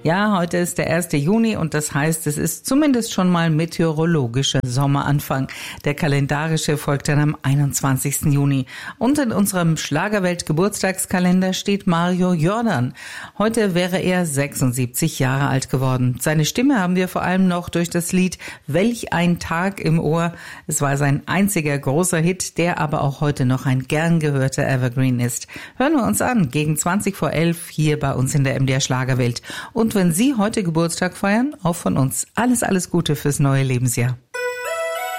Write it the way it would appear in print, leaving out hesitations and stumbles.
Ja, heute ist der 1. Juni und das heißt, es ist zumindest schon mal meteorologischer Sommeranfang. Der kalendarische folgt dann am 21. Juni. Und in unserem Schlagerwelt-Geburtstagskalender steht Mario Jordan. Heute wäre er 76 Jahre alt geworden. Seine Stimme haben wir vor allem noch durch das Lied Welch ein Tag im Ohr. Es war sein einziger großer Hit, der aber auch heute noch ein gern gehörter Evergreen ist. Hören wir uns an, gegen 20 vor 11 hier bei uns in der MDR Schlagerwelt. Und wenn Sie heute Geburtstag feiern, auch von uns alles Gute fürs neue Lebensjahr.